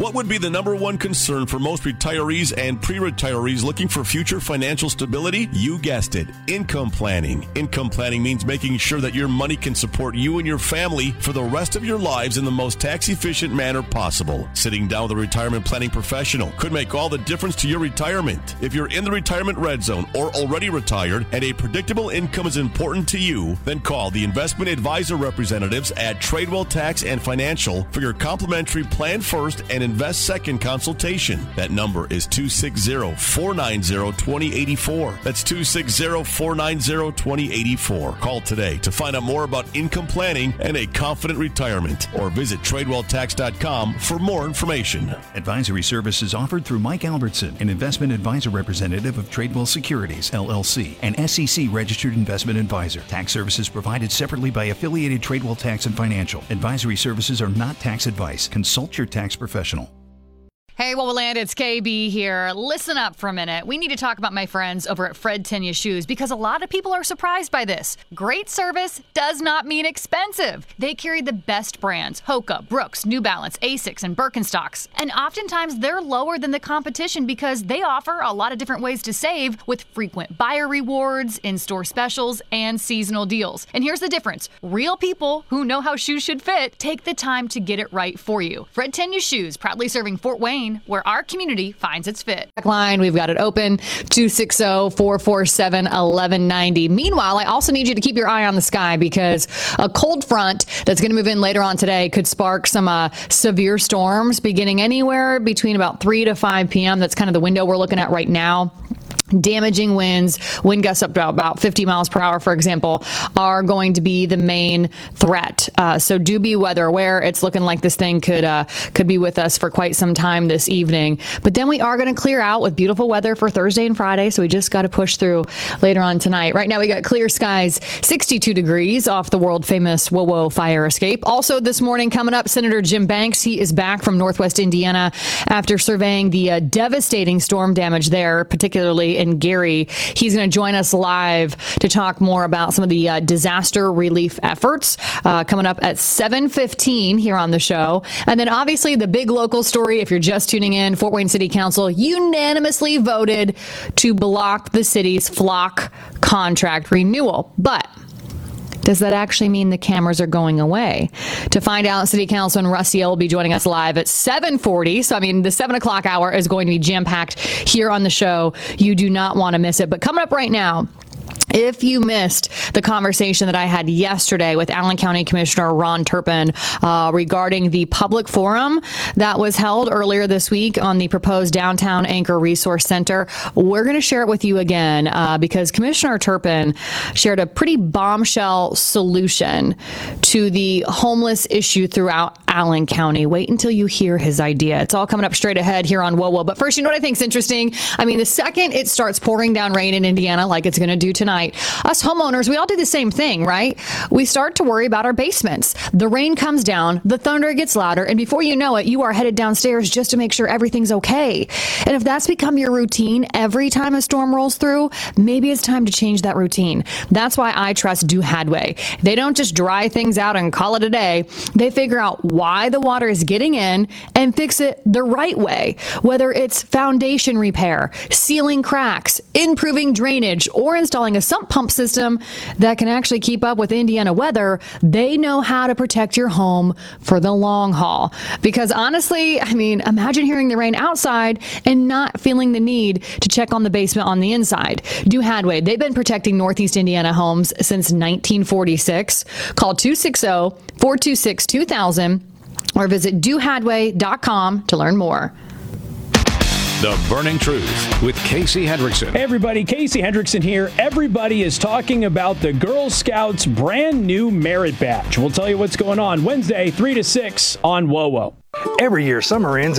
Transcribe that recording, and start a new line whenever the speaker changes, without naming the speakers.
What would be the number one concern for most retirees and pre-retirees looking for future financial stability? You guessed it, income planning. Income planning means making sure that your money can support you and your family for the rest of your lives in the most tax-efficient manner possible. Sitting down with a retirement planning professional could make all the difference to your retirement. If you're in the retirement red zone or already retired and a predictable income is important to you, then call the investment advisor representatives at Tradewell Tax and Financial for your complimentary Plan First and Invest Second consultation. That number is 260-490-2084. That's 260-490-2084. Call today to find out more about income planning and a confident retirement, or visit TradewellTax.com for more information.
Advisory services offered through Mike Albertson, an investment advisor representative of Tradewell Securities, LLC, an SEC-registered investment advisor. Tax services provided separately by affiliated Tradewell Tax and Financial. Advisory services are not tax advice. Consult your tax professional.
Hey, Wowoland, it's KB here. Listen up for a minute. We need to talk about my friends over at Fred Tenya Shoes because a lot of people are surprised by this. Great service does not mean expensive. They carry the best brands: Hoka, Brooks, New Balance, Asics, and Birkenstocks. And oftentimes they're lower than the competition because they offer a lot of different ways to save with frequent buyer rewards, in-store specials, and seasonal deals. And here's the difference. Real people who know how shoes should fit take the time to get it right for you. Fred Tenya Shoes, proudly serving Fort Wayne, where our community finds its fit. Line, we've got it open, 260-447-1190. Meanwhile, I also need you to keep your eye on the sky because a cold front that's going to move in later on today could spark some severe storms beginning anywhere between about 3 to 5 p.m. That's kind of the window we're looking at right now. Damaging winds, wind gusts up to about 50 miles per hour, for example, are going to be the main threat. So do be weather aware. It's looking like this thing could be with us for quite some time this evening. But then we are going to clear out with beautiful weather for Thursday and Friday. So we just got to push through later on tonight. Right now we got clear skies, 62 degrees off the world famous WoWo fire escape. Also this morning coming up, Senator Jim Banks. He is back from Northwest Indiana after surveying the devastating storm damage there, particularly in Gary. He's going to join us live to talk more about some of the disaster relief efforts coming up at 7:15 here on the show. And then obviously the big local story, if you're just tuning in, Fort Wayne City Council unanimously voted to block the city's flock contract renewal. But does that actually mean the cameras are going away? To find out, City Councilman Russ Yale will be joining us live at 7:40. So, the 7 o'clock hour is going to be jam-packed here on the show. You do not want to miss it. But coming up right now, if you missed the conversation that I had yesterday with Allen County Commissioner Ron Turpin regarding the public forum that was held earlier this week on the proposed Downtown Anchor Resource Center, we're going to share it with you again because Commissioner Turpin shared a pretty bombshell solution to the homeless issue throughout Allen County. Wait until you hear his idea. It's all coming up straight ahead here on WoWo. But first, you know what I think is interesting? The second it starts pouring down rain in Indiana, like it's going to do tonight, us homeowners, we all do the same thing, right? We start to worry about our basements. The rain comes down, the thunder gets louder, and before you know it, you are headed downstairs just to make sure everything's okay. And if that's become your routine every time a storm rolls through, maybe it's time to change that routine. That's why I trust Do Hadway. They don't just dry things out and call it a day. They figure out why the water is getting in and fix it the right way. Whether it's foundation repair, sealing cracks, improving drainage, or installing a sump pump system that can actually keep up with Indiana weather, they know how to protect your home for the long haul. Because honestly, imagine hearing the rain outside and not feeling the need to check on the basement on the inside. Do Hadway, they've been protecting Northeast Indiana homes since 1946. Call 260-426-2000 or visit dohadway.com to learn more.
The Burning Truth with Casey Hendrickson.
Hey everybody, Casey Hendrickson here. Everybody is talking about the Girl Scouts brand new merit badge. We'll tell you what's going on Wednesday, 3 to 6 on WoWo.
Every year, submarines